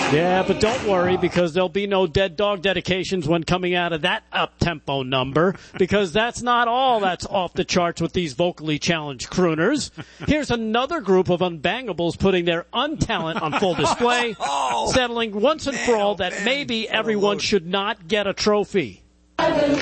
Yeah, but don't worry, because there'll be no dead dog dedications when coming out of that up-tempo number, because that's not all that's off the charts with these vocally challenged crooners. Here's another group of unbangables putting their untalent on full display, settling once and for all that maybe everyone should not get a trophy.